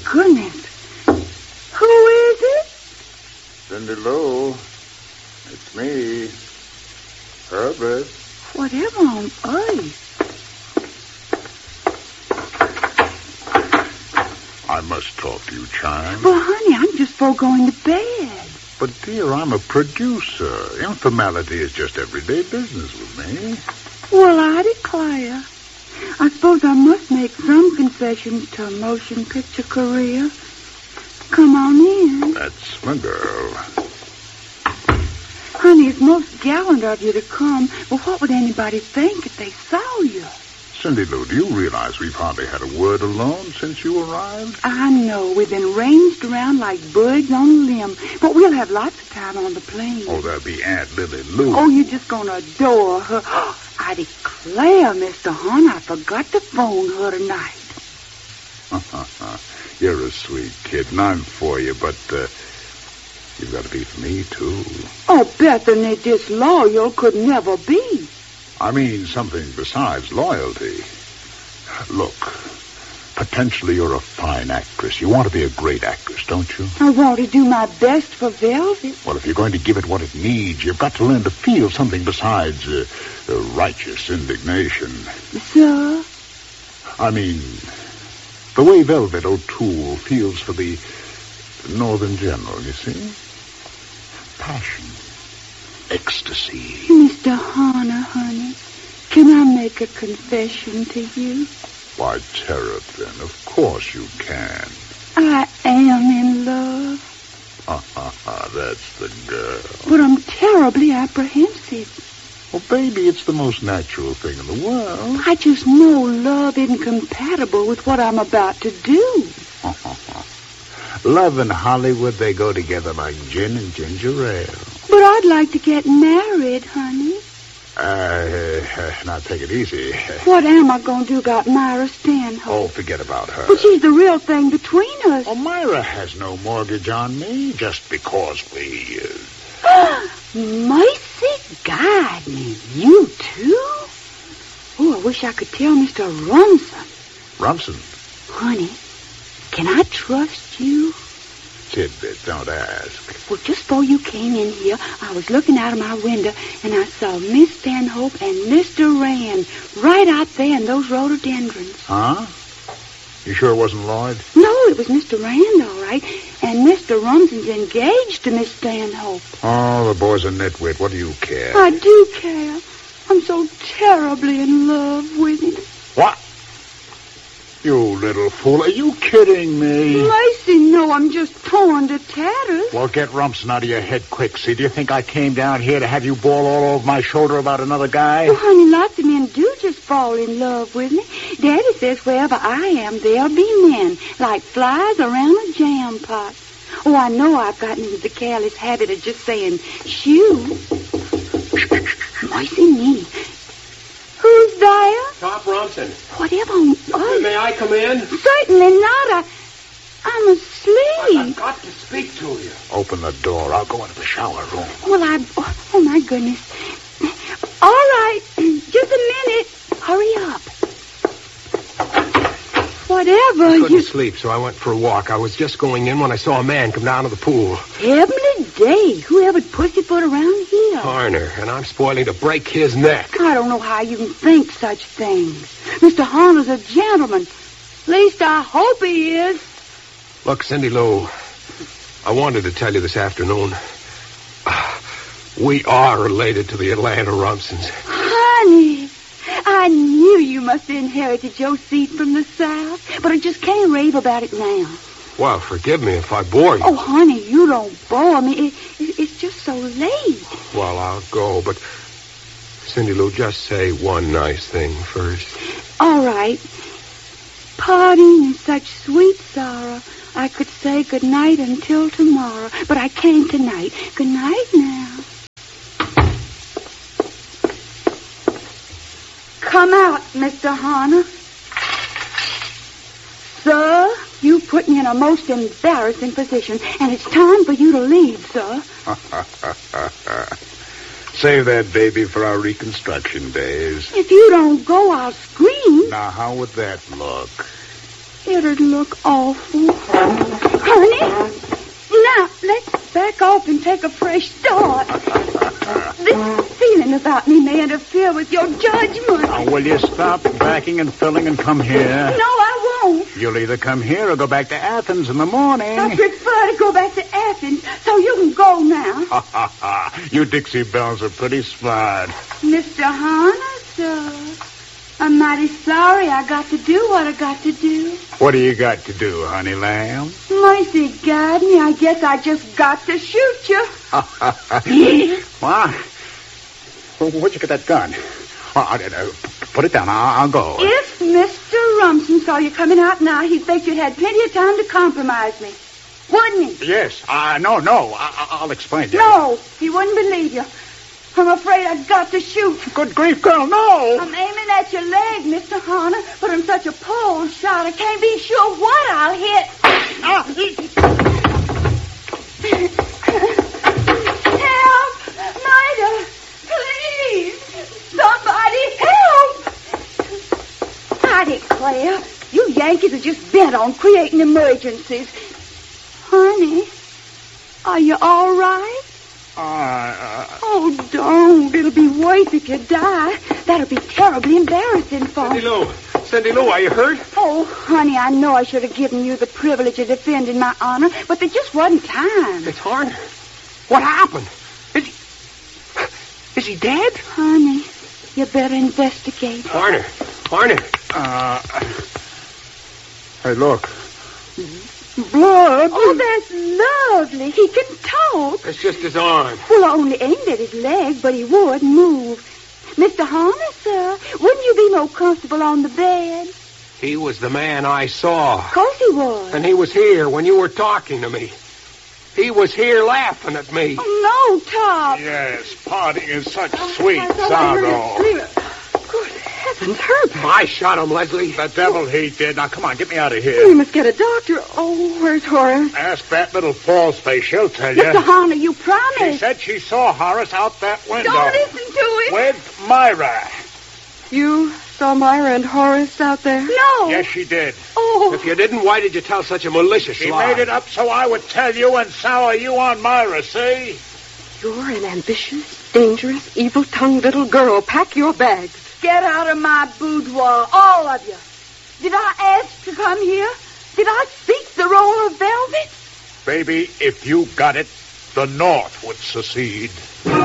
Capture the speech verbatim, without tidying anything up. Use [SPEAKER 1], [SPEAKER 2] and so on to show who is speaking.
[SPEAKER 1] goodness. Who is it?
[SPEAKER 2] Cindy Lou. It's me. Herbert.
[SPEAKER 1] Whatever on earth?
[SPEAKER 2] I must talk to you, Chime.
[SPEAKER 1] Well, honey, I'm just for going to bed.
[SPEAKER 2] But, dear, I'm a producer. Informality is just everyday business with me.
[SPEAKER 1] Well, I declare. I suppose I must make some concessions to a motion picture career. Come on in.
[SPEAKER 2] That's my girl.
[SPEAKER 1] Honey, it's most gallant of you to come, but what would anybody think if they saw you?
[SPEAKER 2] Cindy Lou, do you realize we've hardly had a word alone since you arrived?
[SPEAKER 1] I know. We've been ranged around like birds on a limb, but we'll have lots of time on the plane.
[SPEAKER 2] Oh, there'll be Aunt Lily Lou.
[SPEAKER 1] Oh, you're just going to adore her. I declare, Mister Hunt, I forgot to phone her tonight.
[SPEAKER 2] You're a sweet kid, and I'm for you, but uh, you've got to be for me, too.
[SPEAKER 1] Oh, Bethany, disloyal could never be.
[SPEAKER 2] I mean something besides loyalty. Look, potentially you're a fine actress. You want to be a great actress, don't you?
[SPEAKER 1] I want to do my best for Velvet.
[SPEAKER 2] Well, if you're going to give it what it needs, you've got to learn to feel something besides uh, uh, righteous indignation.
[SPEAKER 1] Sir?
[SPEAKER 2] I mean, the way Velvet O'Toole feels for the Northern General, you see? Passion. Ecstasy.
[SPEAKER 1] Mister Horner, honey, can I make a confession to you?
[SPEAKER 2] Why, Terrapin, of course you can.
[SPEAKER 1] I am in love.
[SPEAKER 2] Ha, ha, ha, that's the girl.
[SPEAKER 1] But I'm terribly apprehensive.
[SPEAKER 2] Well, baby, it's the most natural thing in the world.
[SPEAKER 1] I just know love isn't compatible with what I'm about to do.
[SPEAKER 2] Love and Hollywood, they go together like gin and ginger ale.
[SPEAKER 1] But I'd like to get married, honey.
[SPEAKER 2] Uh, uh, now take it easy.
[SPEAKER 1] What am I going to do about Myra Stanhope?
[SPEAKER 2] Oh, forget about her.
[SPEAKER 1] But she's the real thing between us.
[SPEAKER 2] Oh, Myra has no mortgage on me just because we... Uh...
[SPEAKER 1] Mercy gardening, you too? Oh, I wish I could tell Mister Rumson.
[SPEAKER 2] Rumson?
[SPEAKER 1] Honey, can I trust you?
[SPEAKER 2] Tidbit, don't ask.
[SPEAKER 1] Well, just before you came in here, I was looking out of my window, and I saw Miss Stanhope and Mister Rand right out there in those rhododendrons.
[SPEAKER 2] Huh? You sure it wasn't Lloyd?
[SPEAKER 1] No, it was Mister Rand, all right. And Mister Rumson's engaged to Miss Stanhope.
[SPEAKER 2] Oh, the boy's a nitwit. What do you care?
[SPEAKER 1] I do care. I'm so terribly in love with him.
[SPEAKER 2] What? You little fool. Are you kidding me?
[SPEAKER 1] Mercy, no, I'm just torn to tatters.
[SPEAKER 2] Well, get Rumson out of your head quick. See, do you think I came down here to have you bawl all over my shoulder about another guy?
[SPEAKER 1] Oh, honey, lots of men do just fall in love with me. Daddy says wherever I am, there'll be men, like flies around a jam pot. Oh, I know I've gotten into the careless habit of just saying shoo. Mercy me. Who's there?
[SPEAKER 3] Top Rumson.
[SPEAKER 1] Whatever on earth?
[SPEAKER 3] May I come in?
[SPEAKER 1] Certainly not. I, I'm asleep.
[SPEAKER 3] I've got to speak to you.
[SPEAKER 2] Open the door. I'll go into the shower room.
[SPEAKER 1] Well, I... Oh, my goodness. All right. Just a minute. Hurry up. Whatever.
[SPEAKER 3] I couldn't
[SPEAKER 1] you...
[SPEAKER 3] sleep, so I went for a walk. I was just going in when I saw a man come down to the pool.
[SPEAKER 1] Heavenly day. Whoever pussyfoot around here?
[SPEAKER 3] Harner, and I'm spoiling to break his neck.
[SPEAKER 1] I don't know how you can think such things. Mister Harner's a gentleman. At least I hope he is.
[SPEAKER 3] Look, Cindy Lou, I wanted to tell you this afternoon. We are related to the Atlanta Rumsons.
[SPEAKER 1] Honey, I knew you must have inherited your seed from the South, but I just can't rave about it now.
[SPEAKER 3] Well, forgive me if I bore you.
[SPEAKER 1] Oh, honey, you don't bore me. It, it, it's just so late.
[SPEAKER 3] Well, I'll go, but Cindy Lou, just say one nice thing first.
[SPEAKER 1] All right. Parting in such sweet sorrow, I could say good night until tomorrow, but I can't tonight. Good night now. Come out, Mister Harner. Sir, you put me in a most embarrassing position, and it's time for you to leave, sir.
[SPEAKER 2] Save that baby for our reconstruction days.
[SPEAKER 1] If you don't go, I'll scream.
[SPEAKER 2] Now, how would that look?
[SPEAKER 1] It'd look awful. Honey, now let's back off and take a fresh start. This feeling about me may interfere with your judgment.
[SPEAKER 2] Now, will you stop backing and filling and come here?
[SPEAKER 1] No, I won't.
[SPEAKER 2] You'll either come here or go back to Athens in the morning.
[SPEAKER 1] I prefer to go back to Athens, so you can go now.
[SPEAKER 2] Ha, ha, ha. You Dixie Bells are pretty smart.
[SPEAKER 1] Mister Hunter, sir, I'm mighty sorry I got to do what I got to do.
[SPEAKER 2] What do you got to do, honey lamb?
[SPEAKER 1] Mercy God me, I guess I just got to shoot you.
[SPEAKER 2] What? Where'd you get that gun? Oh, I, uh, put it down. I'll, I'll go.
[SPEAKER 1] If Mister Rumsen saw you coming out now, he'd think you'd had plenty of time to compromise me. Wouldn't he?
[SPEAKER 2] Yes. Uh, no, no. I, I'll explain to you.
[SPEAKER 1] No, he wouldn't believe you. I'm afraid I've got to shoot.
[SPEAKER 2] Good grief, girl, no.
[SPEAKER 1] I'm aiming at your leg, Mister Horner, but I'm such a pole shot I can't be sure what I'll hit.
[SPEAKER 2] Ah.
[SPEAKER 1] Help! Mida! Please! Somebody help! I declare, you Yankees are just bent on creating emergencies. Honey, are you all right?
[SPEAKER 2] Uh, uh,
[SPEAKER 1] Oh, don't. It'll be worse if you die. That'll be terribly embarrassing for
[SPEAKER 3] Cindy
[SPEAKER 1] me.
[SPEAKER 3] Lou. Cindy Lou, are you hurt?
[SPEAKER 1] Oh, honey, I know I should have given you the privilege of defending my honor, but there just wasn't time.
[SPEAKER 3] It's Horner. What happened? Is he... Is he dead?
[SPEAKER 1] Honey, you better investigate.
[SPEAKER 3] Horner. Horner.
[SPEAKER 2] uh, hey, look. Blood.
[SPEAKER 1] Oh, that's lovely. He can talk.
[SPEAKER 3] It's just his arm.
[SPEAKER 1] Well, I only aimed at his leg, but he would move. Mister Horner, sir, wouldn't you be more comfortable on the bed?
[SPEAKER 3] He was the man I saw.
[SPEAKER 1] Of course he was.
[SPEAKER 3] And he was here when you were talking to me. He was here laughing at me.
[SPEAKER 1] Oh, no, Top.
[SPEAKER 2] Yes, parting is such sweet
[SPEAKER 1] I thought I heard
[SPEAKER 2] sorrow.
[SPEAKER 1] him scream. Good heavens, Herbert.
[SPEAKER 3] I shot him, Leslie.
[SPEAKER 2] The devil he did. Now, come on, get me out of
[SPEAKER 1] We
[SPEAKER 2] here.
[SPEAKER 1] must get a doctor. Oh, where's Horace?
[SPEAKER 2] Ask that little false face. She'll tell
[SPEAKER 1] Mister
[SPEAKER 2] you.
[SPEAKER 1] Horner, you
[SPEAKER 2] She
[SPEAKER 1] promised.
[SPEAKER 2] said she saw Horace out that window.
[SPEAKER 1] Don't listen to him.
[SPEAKER 2] With Myra.
[SPEAKER 1] You saw Myra and Horace out there? No.
[SPEAKER 2] Yes, she did.
[SPEAKER 1] Oh.
[SPEAKER 3] If you didn't, why did you tell such a malicious
[SPEAKER 2] She
[SPEAKER 3] lie?
[SPEAKER 2] made it up so I would tell you and sour you on Myra, see?
[SPEAKER 4] You're an ambitious, dangerous, evil-tongued little girl. Pack your bags.
[SPEAKER 1] Get out of my boudoir, all of you. Did I ask to come here? Did I seek the roll of velvet?
[SPEAKER 2] Baby, if you got it, the North would secede.